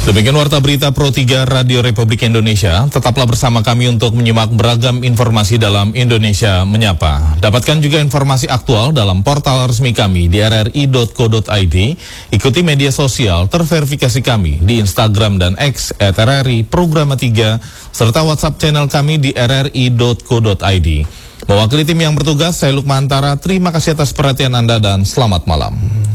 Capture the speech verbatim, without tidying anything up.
Demikian Warta Berita Pro tiga Radio Republik Indonesia. Tetaplah bersama kami untuk menyimak beragam informasi dalam Indonesia Menyapa. Dapatkan juga informasi aktual dalam portal resmi kami di r r i dot co dot i d. Ikuti media sosial terverifikasi kami di Instagram dan X at r r i Programa tiga, serta WhatsApp channel kami di r r i dot co dot i d. Mewakili tim yang bertugas, saya Lukman Antara. Terima kasih atas perhatian Anda dan selamat malam.